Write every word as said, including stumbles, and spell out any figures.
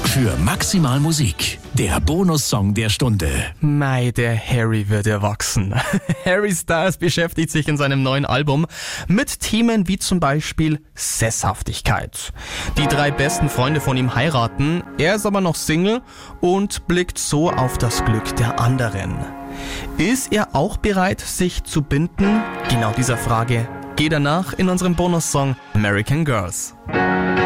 Für maximal Musik, der Bonussong der Stunde. Mei, der Harry wird erwachsen. Harry Styles beschäftigt sich in seinem neuen Album mit Themen wie zum Beispiel Sesshaftigkeit. Die drei besten Freunde von ihm heiraten, er ist aber noch Single und blickt so auf das Glück der anderen. Ist er auch bereit, sich zu binden? Genau dieser Frage geht er nach in unserem Bonussong American Girls.